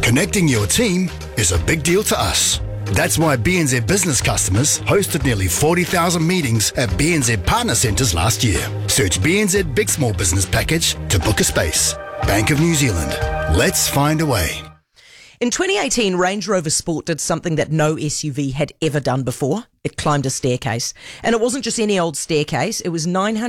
Connecting your team is a big deal to us. That's why BNZ business customers hosted nearly 40,000 meetings at BNZ Partner Centres last year. Search BNZ Big Small Business Package to book a space. Bank of New Zealand. Let's find a way. In 2018, Range Rover Sport did something that no SUV had ever done before. It climbed a staircase. And it wasn't just any old staircase. It was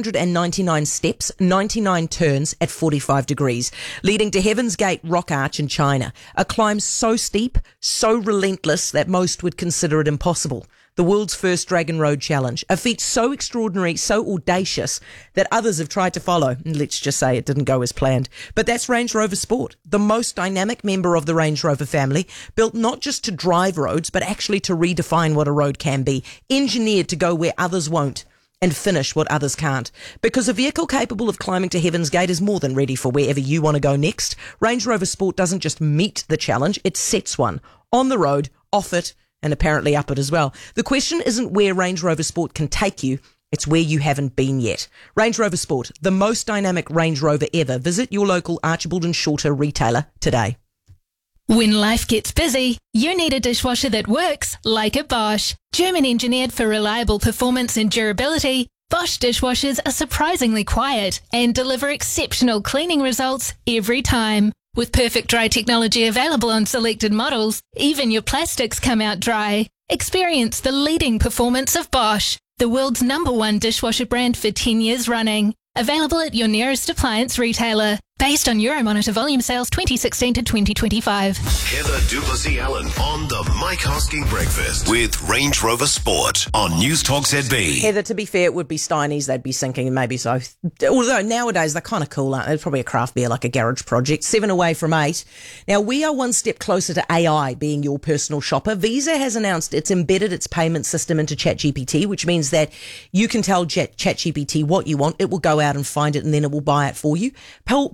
999 steps, 99 turns at 45 degrees, leading to Heaven's Gate Rock Arch in China. A climb so steep, so relentless that most would consider it impossible. The world's first Dragon Road Challenge. A feat so extraordinary, so audacious that others have tried to follow. And let's just say it didn't go as planned. But that's Range Rover Sport, the most dynamic member of the Range Rover family, built not just to drive roads, but actually to redefine what a road can be, engineered to go where others won't and finish what others can't. Because a vehicle capable of climbing to Heaven's Gate is more than ready for wherever you want to go next. Range Rover Sport doesn't just meet the challenge, it sets one. On the road, off it, and apparently up it as well. The question isn't where Range Rover Sport can take you, it's where you haven't been yet. Range Rover Sport, the most dynamic Range Rover ever. Visit your local Archibald and Shorter retailer today. When life gets busy, you need a dishwasher that works like a Bosch. German engineered for reliable performance and durability, Bosch dishwashers are surprisingly quiet and deliver exceptional cleaning results every time. With perfect dry technology available on selected models, even your plastics come out dry. Experience the leading performance of Bosch, the world's #1 dishwasher brand for 10 years running. Available at your nearest appliance retailer. Based on Euromonitor volume sales 2016 to 2025. Heather Duplessis-Allen on the Mike Hosking Breakfast with Range Rover Sport on News Talk ZB. Heather, to be fair, it would be Steiny's they'd be sinking, maybe so. Although nowadays they're kind of cool, aren't they? They're probably a craft beer like a garage project. 7 away from 8. Now, we are one step closer to AI being your personal shopper. Visa has announced it's embedded its payment system into ChatGPT, which means that you can tell ChatGPT what you want. It will go out and find it and then it will buy it for you.